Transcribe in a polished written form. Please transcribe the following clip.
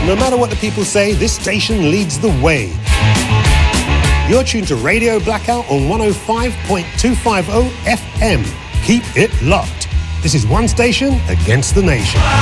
No matter what the people say, this station leads the way. You're tuned to Radio Blackout on 105.250 FM. Keep it locked. This is One Station Against the Nation.